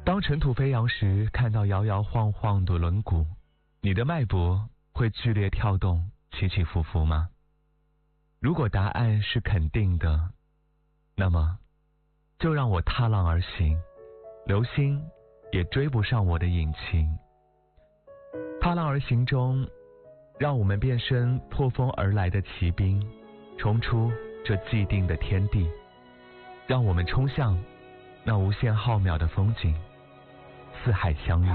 当尘土飞扬时，看到摇摇晃晃的轮毂，你的脉搏会剧烈跳动，起起伏伏吗？如果答案是肯定的，那么就让我踏浪而行，流星也追不上我的引擎。踏浪而行中，让我们变身破风而来的骑兵，冲出这既定的天地，让我们冲向那无限浩渺的风景，四海相依。